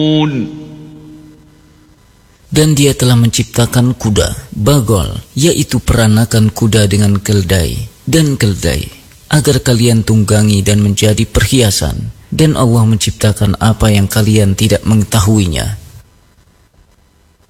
Dan dia telah menciptakan kuda, bagol, yaitu peranakan kuda dengan keldai, dan keldai, agar kalian tunggangi dan menjadi perhiasan. Dan Allah menciptakan apa yang kalian tidak mengetahuinya.